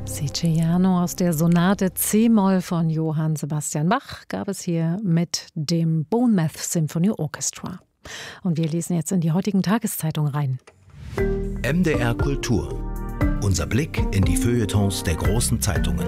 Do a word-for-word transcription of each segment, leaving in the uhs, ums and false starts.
Siciliano aus der Sonate C-Moll von Johann Sebastian Bach gab es hier mit dem Bournemouth Symphony Orchestra. Und wir lesen jetzt in die heutigen Tageszeitung rein. M D R Kultur. Unser Blick in die Feuilletons der großen Zeitungen.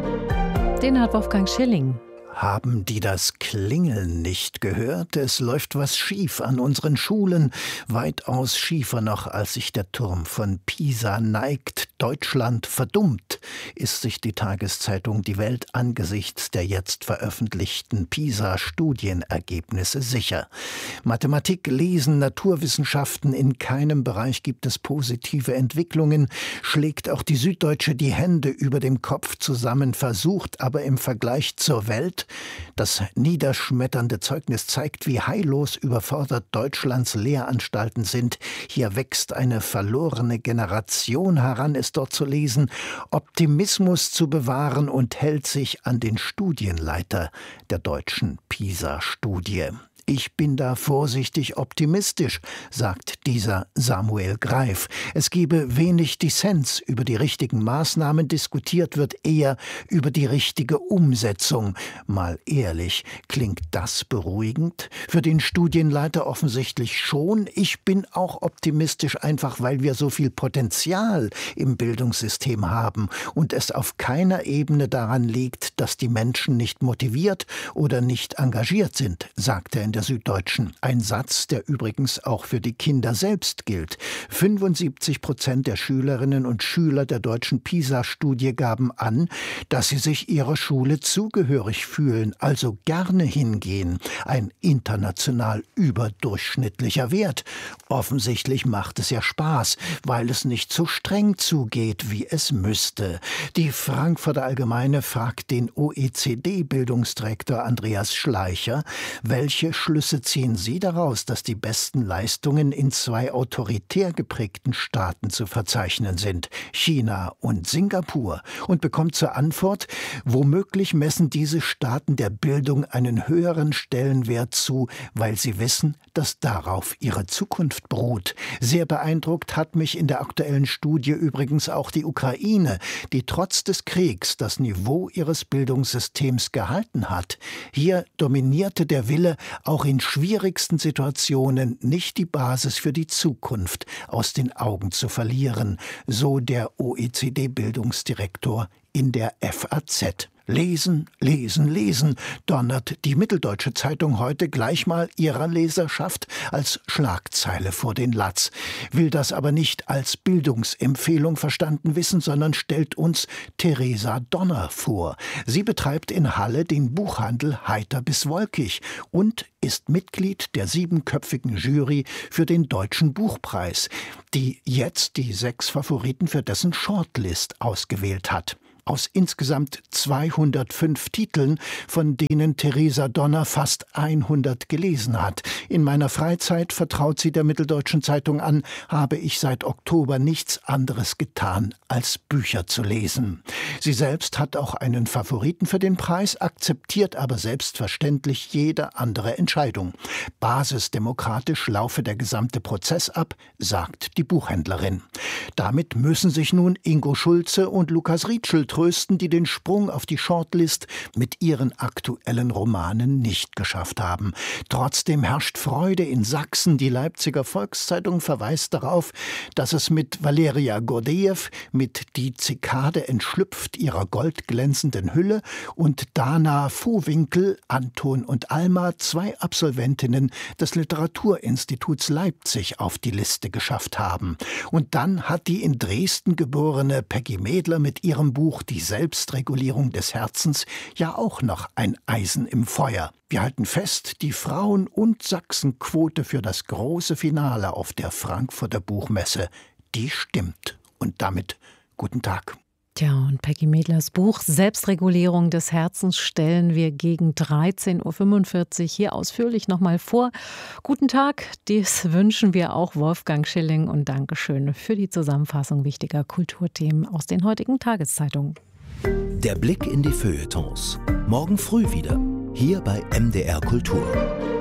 Den hat Wolfgang Schilling. Haben die das Klingeln nicht gehört? Es läuft was schief an unseren Schulen. Weitaus schiefer noch, als sich der Turm von Pisa neigt. Deutschland verdummt, ist sich die Tageszeitung Die Welt angesichts der jetzt veröffentlichten Pisa-Studienergebnisse sicher. Mathematik, Lesen, Naturwissenschaften, in keinem Bereich gibt es positive Entwicklungen, schlägt auch die Süddeutsche die Hände über dem Kopf zusammen, versucht aber im Vergleich zur Welt. Das niederschmetternde Zeugnis zeigt, wie heillos überfordert Deutschlands Lehranstalten sind. Hier wächst eine verlorene Generation heran, ist dort zu lesen, Optimismus zu bewahren und hält sich an den Studienleiter der deutschen Pisa-Studie. Ich bin da vorsichtig optimistisch, sagt dieser Samuel Greif. Es gebe wenig Dissens über die richtigen Maßnahmen, diskutiert wird eher über die richtige Umsetzung. Mal ehrlich, klingt das beruhigend? Für den Studienleiter offensichtlich schon. Ich bin auch optimistisch, einfach weil wir so viel Potenzial im Bildungssystem haben und es auf keiner Ebene daran liegt, dass die Menschen nicht motiviert oder nicht engagiert sind, sagt er in der Süddeutschen. Ein Satz, der übrigens auch für die Kinder selbst gilt. fünfundsiebzig Prozent der Schülerinnen und Schüler der deutschen Pisa-Studie gaben an, dass sie sich ihrer Schule zugehörig fühlen, also gerne hingehen. Ein international überdurchschnittlicher Wert. Offensichtlich macht es ja Spaß, weil es nicht so streng zugeht, wie es müsste. Die Frankfurter Allgemeine fragt den O E C D-Bildungsdirektor Andreas Schleicher, welche Schlüsse ziehen Sie daraus, dass die besten Leistungen in zwei autoritär geprägten Staaten zu verzeichnen sind, China und Singapur, und bekommt zur Antwort, womöglich messen diese Staaten der Bildung einen höheren Stellenwert zu, weil sie wissen, dass darauf ihre Zukunft beruht. Sehr beeindruckt hat mich in der aktuellen Studie übrigens auch die Ukraine, die trotz des Kriegs das Niveau ihres Bildungssystems gehalten hat. Hier dominierte der Wille, auch in schwierigsten Situationen nicht die Basis für die Zukunft aus den Augen zu verlieren, so der O E C D-Bildungsdirektor in der F A Z. Lesen, lesen, lesen, donnert die Mitteldeutsche Zeitung heute gleich mal ihrer Leserschaft als Schlagzeile vor den Latz, will das aber nicht als Bildungsempfehlung verstanden wissen, sondern stellt uns Theresa Donner vor. Sie betreibt in Halle den Buchhandel Heiter bis Wolkig und ist Mitglied der siebenköpfigen Jury für den Deutschen Buchpreis, die jetzt die sechs Favoriten für dessen Shortlist ausgewählt hat. Aus insgesamt zweihundertfünf Titeln, von denen Theresa Donner fast hundert gelesen hat. In meiner Freizeit, vertraut sie der Mitteldeutschen Zeitung an, habe ich seit Oktober nichts anderes getan, als Bücher zu lesen. Sie selbst hat auch einen Favoriten für den Preis, akzeptiert aber selbstverständlich jede andere Entscheidung. Basisdemokratisch laufe der gesamte Prozess ab, sagt die Buchhändlerin. Damit müssen sich nun Ingo Schulze und Lukas Rietschel trösten, die den Sprung auf die Shortlist mit ihren aktuellen Romanen nicht geschafft haben. Trotzdem herrscht Freude in Sachsen. Die Leipziger Volkszeitung verweist darauf, dass es mit Valeria Gordejew, mit Die Zikade entschlüpft ihrer goldglänzenden Hülle, und Dana Vohwinkel, Anton und Alma, zwei Absolventinnen des Literaturinstituts Leipzig, auf die Liste geschafft haben. Und dann hat die in Dresden geborene Peggy Mädler mit ihrem Buch Die Selbstregulierung des Herzens ja auch noch ein Eisen im Feuer. Wir halten fest, die Frauen- und Sachsenquote für das große Finale auf der Frankfurter Buchmesse, die stimmt. Und damit guten Tag. Tja, und Peggy Mädlers Buch Selbstregulierung des Herzens stellen wir gegen dreizehn Uhr fünfundvierzig hier ausführlich nochmal vor. Guten Tag, dies wünschen wir auch Wolfgang Schilling, und Dankeschön für die Zusammenfassung wichtiger Kulturthemen aus den heutigen Tageszeitungen. Der Blick in die Feuilletons. Morgen früh wieder, hier bei M D R Kultur.